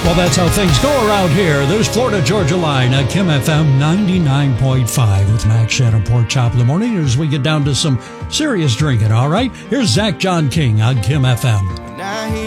Well, that's how things go around here. There's Florida Georgia Line at Kim FM 99.5 with Max Shannon Pork Chop in the morning as we get down to some serious drinking, all right? Here's Zach John King on Kim FM.